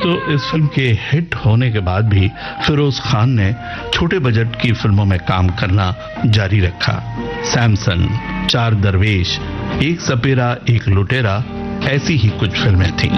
दोस्तों, इस फिल्म के हिट होने के बाद भी फिरोज खान ने छोटे बजट की फिल्मों में काम करना जारी रखा। सैमसन, चार दरवेश, एक सपेरा एक लुटेरा, ऐसी ही कुछ फिल्में थीं।